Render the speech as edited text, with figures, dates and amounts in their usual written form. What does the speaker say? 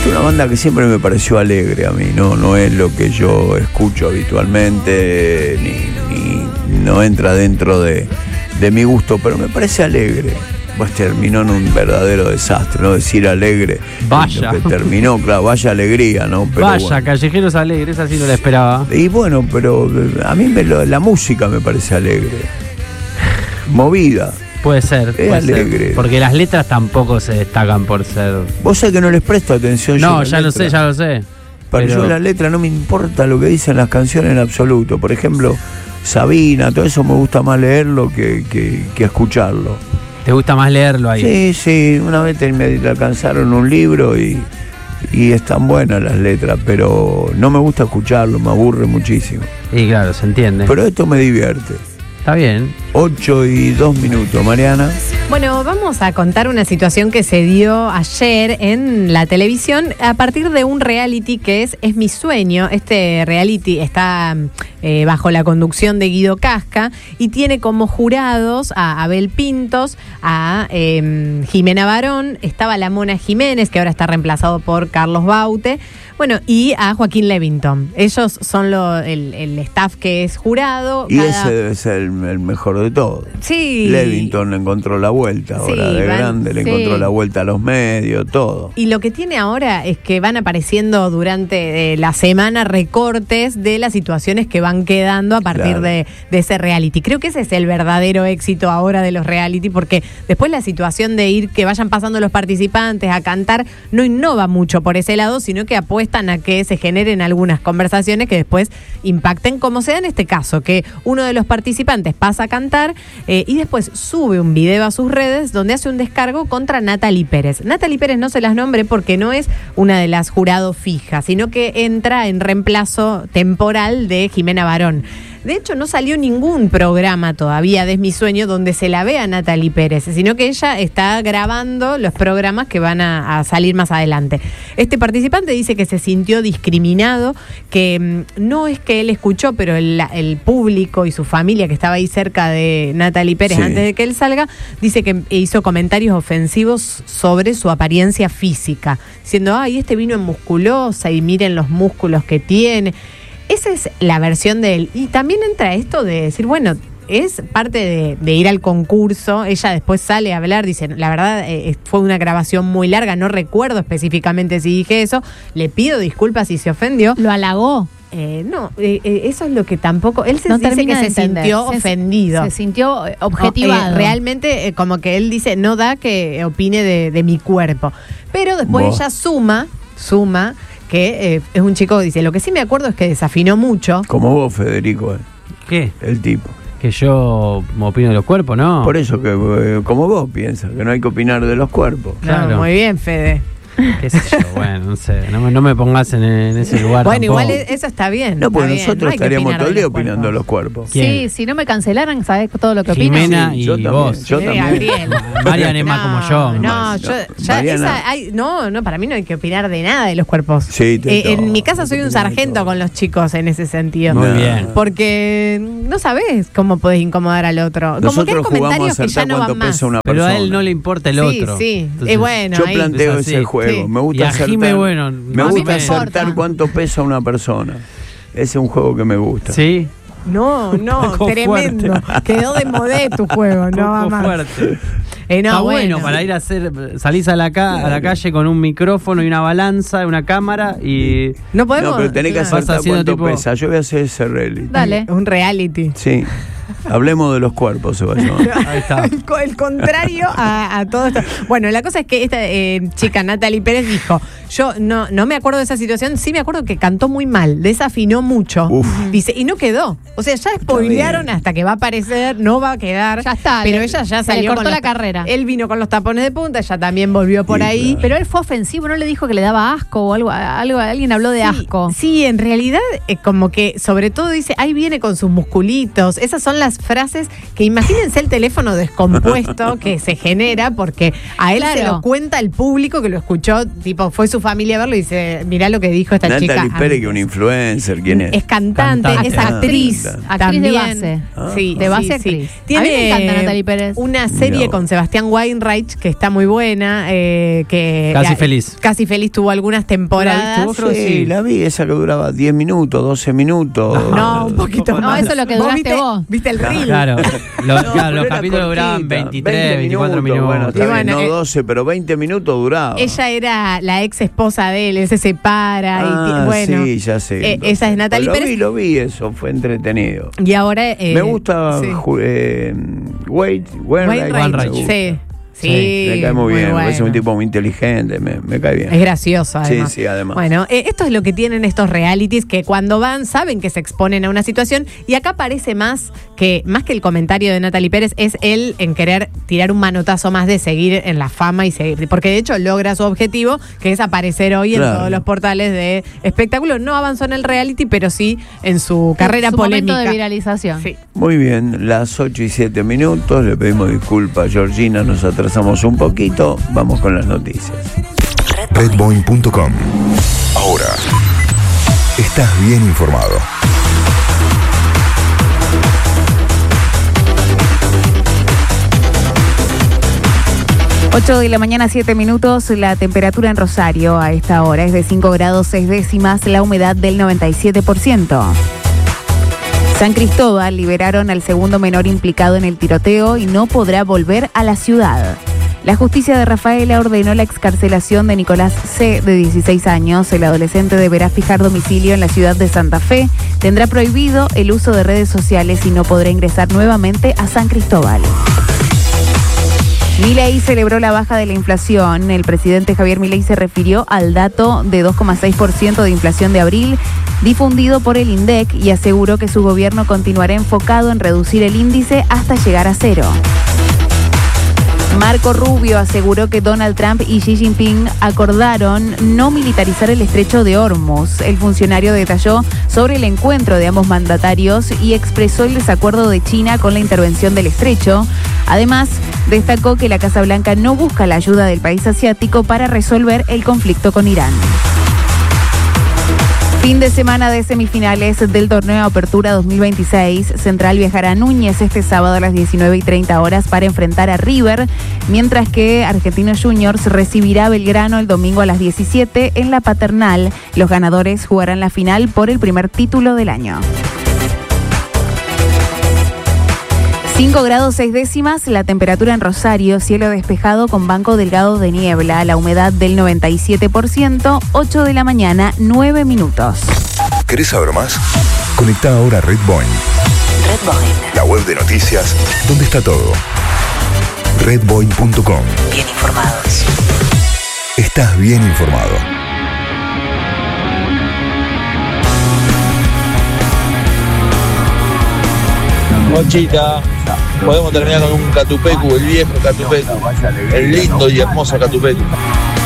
Esta es una banda que siempre me pareció alegre a mí, no es lo que yo escucho habitualmente, ni no entra dentro de mi gusto, pero me parece alegre. Pues terminó en un verdadero desastre, no decir alegre. Vaya. Lo que terminó, claro, vaya alegría, ¿no? Pero Vaya, bueno. Callejeros Alegres, así no la esperaba. Y bueno, pero a mí la música me parece alegre. Movida. Puede ser, puede alegre. ser. Porque las letras tampoco se destacan por ser... Vos sabés que no les presto atención. No, ya lo sé. Pero yo la letra no me importa lo que dicen las canciones en absoluto. Por ejemplo, Sabina, todo eso me gusta más leerlo que escucharlo. ¿Te gusta más leerlo ahí? Sí, una vez me alcanzaron un libro y están buenas las letras, pero no me gusta escucharlo, me aburre muchísimo. Y claro, se entiende. Pero esto me divierte. Está bien. 8:02, Mariana. Bueno, vamos a contar una situación que se dio ayer en la televisión a partir de un reality que es Mi Sueño. Este reality está bajo la conducción de Guido Casca y tiene como jurados a Abel Pintos, a Jimena Barón, estaba la Mona Jiménez, que ahora está reemplazado por Carlos Baute, bueno, y a Joaquín Levington. Ellos son el staff que es jurado. Y ese debe ser el mejor de todos. Sí. Levington le encontró la vuelta ahora, Sí, de grande le encontró la vuelta a los medios, todo. Y lo que tiene ahora es que van apareciendo durante la semana recortes de las situaciones que van quedando a partir de ese reality. Creo que ese es el verdadero éxito ahora de los reality, porque después la situación de que vayan pasando los participantes a cantar no innova mucho por ese lado, sino que apuestan a que se generen algunas conversaciones que después impacten, como sea en este caso, que uno de los participantes pasa a cantar y después sube un video a sus redes donde hace un descargo contra Natalie Pérez. Natalie Pérez no se las nombre porque no es una de las jurados fijas, sino que entra en reemplazo temporal de Jimena Barón. De hecho, no salió ningún programa todavía de Mi Sueño donde se la vea Natalie Pérez, sino que ella está grabando los programas que van a salir más adelante. Este participante dice que se sintió discriminado, que no es que él escuchó, pero el público y su familia que estaba ahí cerca de Natalie Pérez antes de que él salga, dice que hizo comentarios ofensivos sobre su apariencia física, diciendo, ay, este vino en musculosa y miren los músculos que tiene. Esa es la versión de él. Y también entra esto de decir, bueno, es parte de ir al concurso. Ella después sale a hablar, dice, la verdad fue una grabación muy larga, no recuerdo específicamente si dije eso, le pido disculpas si se ofendió. ¿Lo halagó? Eso es lo que tampoco... Él No dice que se entender. sintió ofendido. Se sintió objetivado. Realmente, como que él dice, no da que opine de mi cuerpo. Pero después ella suma que es un chico que dice, lo que sí me acuerdo es que desafinó mucho. Como vos, Federico. ¿Qué? El tipo. Que yo opino de los cuerpos, ¿no? Por eso que como vos piensas, que no hay que opinar de los cuerpos. Claro. No, muy bien, Fede. ¿Qué sé yo? Bueno, no sé. No me pongas en ese lugar. Bueno, tampoco. igual eso está bien. No, porque está bien. nosotros hay que estaríamos opinar todo el de día los opinando de los cuerpos. cuerpos. ¿Quién? Sí, si no me cancelaran, ¿sabés todo lo que opino? Jimena Sí, y yo también, vos. yo también. Gabriel. Mariana es más como yo. No, Mariana. no, para mí no hay que opinar de nada de los cuerpos. Sí, en mi casa soy un sargento con los chicos en ese sentido. Muy bien. Porque no sabés cómo podés incomodar al otro. Como que hay Nosotros jugamos a comentarios que ya acertar no cuánto van más. pesa una Pero persona. a él no le importa el otro. Sí. Entonces, Bueno, Yo ahí planteo es así. ese juego. Sí. Me gusta Y a acertar. Jime, bueno, me a mí gusta me acertar importa. cuánto pesa una persona. Ese es un juego que me gusta. Sí. No, poco tremendo. fuerte. Quedó de modé tu juego, no va Poco más. fuerte. No, Está bueno para ir a salís a la calle con un micrófono y una balanza, una cámara y... No podemos. No, pero tenés que Vas acertar haciendo cuánto tipo- pesa. Yo voy a hacer ese reality. Dale. Un reality. Sí. Hablemos de los cuerpos, se va a llamar. Ahí está. El contrario a todo esto. Bueno, la cosa es que esta chica, Natalie Pérez, dijo, yo no me acuerdo de esa situación, sí me acuerdo que cantó muy mal, desafinó mucho. Uf. Dice, y no quedó. O sea, ya spoilearon bien. hasta que va a aparecer, no va a quedar. Ya está, Pero le- ella ya se salió le cortó con la los- carrera. Él vino con los tapones de punta, ella también volvió por Sí, ahí. claro. Pero él fue ofensivo, ¿no le dijo que le daba asco o algo? Alguien habló de Sí, asco. Sí, en realidad, como que sobre todo dice, ahí viene con sus musculitos. Esas son las frases que imagínense el teléfono descompuesto que se genera, porque a él se Claro. lo cuenta el público que lo escuchó, tipo, fue su familia a verlo y dice, mirá lo que dijo esta chica. Natalie Pérez, que es un influencer, ¿quién es? Es cantante, es actriz. Actriz También. de base. Sí, De base sí, actriz. sí. Tiene A mí me encanta Natalie Pérez. una serie Mirá. con Sebastián Weinreich que está muy buena. Casi feliz. Casi feliz tuvo algunas temporadas. vos? Creo que sí. La vi, esa que duraba 10 minutos, 12 minutos. No, un poquito No, más. eso es lo que duraste vos. ¿Viste el reel? Claro, No, claro, pero los era capítulos duraban cortita, 23, 24 minutos. Bueno, está Y bueno, bien, no 12, pero 20 minutos duraba. Ella era la ex esposa de él se separa. Ah, bueno, sí, ya sé. esa es Natalie Pérez. Lo vi, eso fue entretenido. Y ahora. Me gusta sí. Wainwright. Sí. Sí, me cae muy bien, bueno. es un tipo muy inteligente, me cae bien. Es gracioso, además. Sí, además. Bueno, esto es lo que tienen estos realities, que cuando van saben que se exponen a una situación, y acá parece más que el comentario de Natalie Pérez es él en querer tirar un manotazo más de seguir en la fama y seguir, porque de hecho logra su objetivo, que es aparecer hoy en todos los portales de espectáculo. No avanzó en el reality, pero sí en su carrera Su polémica. momento de viralización. Sí. Muy bien, las 8:07, le pedimos disculpas a Georgina, nos atrasamos un poquito, vamos con las noticias. Redboeing.com. Ahora estás bien informado. Ocho de la mañana, 7 minutos, la temperatura en Rosario a esta hora es de 5 grados 6 décimas, la humedad del 97%. San Cristóbal liberaron al segundo menor implicado en el tiroteo y no podrá volver a la ciudad. La justicia de Rafaela ordenó la excarcelación de Nicolás C., de 16 años. El adolescente deberá fijar domicilio en la ciudad de Santa Fe. Tendrá prohibido el uso de redes sociales y no podrá ingresar nuevamente a San Cristóbal. Milei celebró la baja de la inflación. El presidente Javier Milei se refirió al dato de 2,6% de inflación de abril difundido por el INDEC y aseguró que su gobierno continuará enfocado en reducir el índice hasta llegar a cero. Marco Rubio aseguró que Donald Trump y Xi Jinping acordaron no militarizar el estrecho de Hormuz. El funcionario detalló sobre el encuentro de ambos mandatarios y expresó el desacuerdo de China con la intervención del estrecho. Además, destacó que la Casa Blanca no busca la ayuda del país asiático para resolver el conflicto con Irán. Fin de semana de semifinales del torneo Apertura 2026. Central viajará a Núñez este sábado a las 19:30 para enfrentar a River, mientras que Argentinos Juniors recibirá a Belgrano el domingo a las 17 en la Paternal. Los ganadores jugarán la final por el primer título del año. 5 grados 6 décimas, la temperatura en Rosario, cielo despejado con banco delgado de niebla, la humedad del 97%, 8 de la mañana, 9 minutos. ¿Querés saber más? Conecta ahora a Redboeing. La web de noticias, donde está todo. Redboeing.com. Bien informados. Estás bien informado. Conchita, podemos terminar con un Catupecu, el viejo Catupecu, el lindo y hermoso Catupecu.